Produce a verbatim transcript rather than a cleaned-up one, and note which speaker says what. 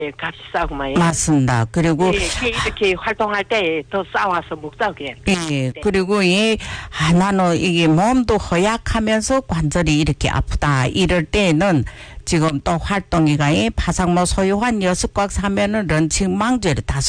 Speaker 1: 예, 값이 싸구만.
Speaker 2: 맞습니다. 그리고
Speaker 1: 예, 예, 이렇게 활동할 때 더 싸워서 먹자게.
Speaker 2: 예,
Speaker 1: 네.
Speaker 2: 그리고 이, 아, 나는 이게 몸도 허약하면서 관절이 이렇게 아프다. 이럴 때는 지금 또 활동이가 이 파상모 소유한 여섯 꽉 사면은 런칭 망조를 다